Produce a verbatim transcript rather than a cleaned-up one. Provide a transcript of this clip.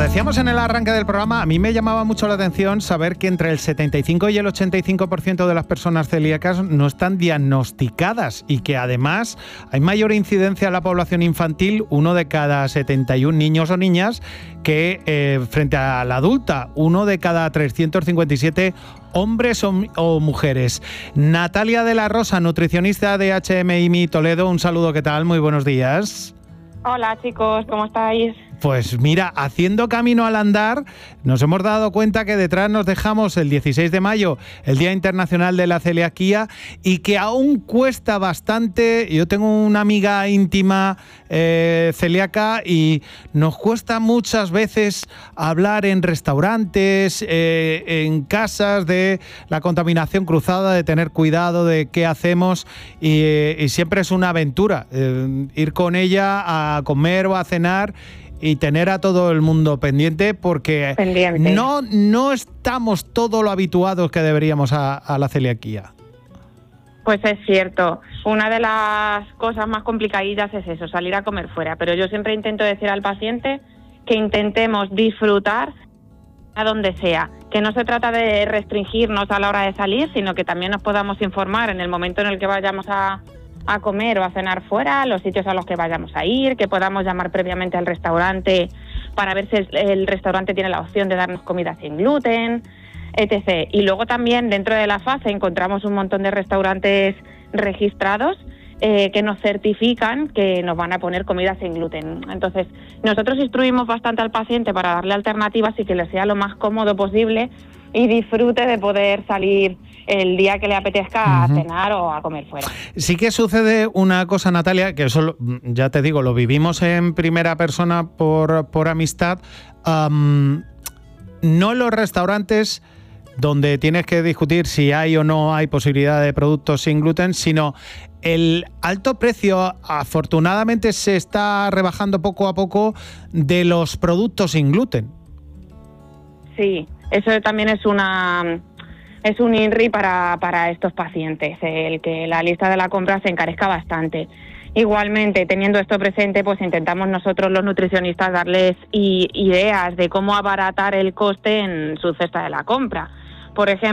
decíamos en el arranque del programa, a mí me llamaba mucho la atención saber que entre el setenta y cinco y el ochenta y cinco por ciento de las personas celíacas no están diagnosticadas y que además hay mayor incidencia en la población infantil, uno de cada setenta y uno niños o niñas, que eh, frente a la adulta, uno de cada trescientos cincuenta y siete hombres o, o mujeres. Natalia de la Rosa, nutricionista de H M I M I Toledo, un saludo, ¿qué tal? Muy buenos días. Hola chicos, ¿cómo estáis? Pues mira, haciendo camino al andar, nos hemos dado cuenta que detrás nos dejamos el dieciséis de mayo, el Día Internacional de la Celiaquía, y que aún cuesta bastante. Yo tengo una amiga íntima eh, celíaca y nos cuesta muchas veces hablar en restaurantes, eh, en casas, de la contaminación cruzada, de tener cuidado de qué hacemos, y, eh, y siempre es una aventura eh, ir con ella a comer o a cenar y tener a todo el mundo pendiente, porque pendiente. no no estamos todo lo habituados que deberíamos a, a la celiaquía. Pues es cierto. Una de las cosas más complicadillas es eso, salir a comer fuera. Pero yo siempre intento decir al paciente que intentemos disfrutar a donde sea. Que no se trata de restringirnos a la hora de salir, sino que también nos podamos informar en el momento en el que vayamos a... a comer o a cenar fuera, los sitios a los que vayamos a ir, que podamos llamar previamente al restaurante para ver si el restaurante tiene la opción de darnos comida sin gluten, etcétera. Y luego también dentro de la fase encontramos un montón de restaurantes registrados eh, que nos certifican que nos van a poner comida sin gluten. Entonces, nosotros instruimos bastante al paciente para darle alternativas y que le sea lo más cómodo posible y disfrute de poder salir el día que le apetezca uh-huh. a cenar o a comer fuera. Sí que sucede una cosa, Natalia, que eso ya te digo, lo vivimos en primera persona por, por amistad. Um, no en los restaurantes donde tienes que discutir si hay o no hay posibilidad de productos sin gluten, sino el alto precio, afortunadamente, se está rebajando poco a poco de los productos sin gluten. Sí, eso también es una... es un INRI para, para estos pacientes, el que la lista de la compra se encarezca bastante. Igualmente, teniendo esto presente, pues intentamos nosotros los nutricionistas darles i- ideas de cómo abaratar el coste en su cesta de la compra. Por ejemplo,